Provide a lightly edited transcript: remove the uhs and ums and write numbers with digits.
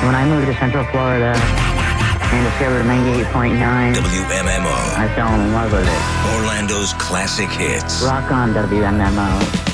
When I moved to Central Florida and discovered 98.9 WMMO. I fell in love with it. Orlando's classic hits. Rock on, WMMO.